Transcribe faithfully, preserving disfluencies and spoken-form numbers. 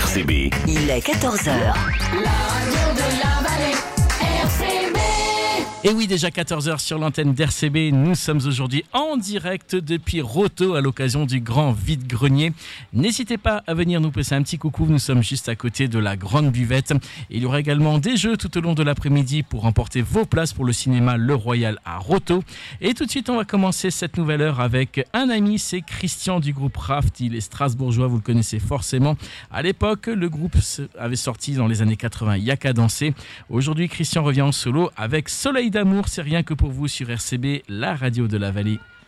C B. Il est quatorze heures. La radio de la vallée, R C B. Et oui, déjà quatorze heures sur l'antenne d'R C B. Nous sommes aujourd'hui en direct depuis Roto à l'occasion du grand vide-grenier. N'hésitez pas à venir nous passer un petit coucou. Nous sommes juste à côté de la grande buvette. Il y aura également des jeux tout au long de l'après-midi pour remporter vos places pour le cinéma Le Royal à Roto. Et tout de suite, on va commencer cette nouvelle heure avec un ami. C'est Christian du groupe Raft. Il est strasbourgeois, vous le connaissez forcément. À l'époque, le groupe avait sorti dans les années quatre-vingts Y'a qu'à danser. Aujourd'hui, Christian revient en solo avec Soleil d'amour, c'est rien que pour vous sur R C B, la radio de la vallée.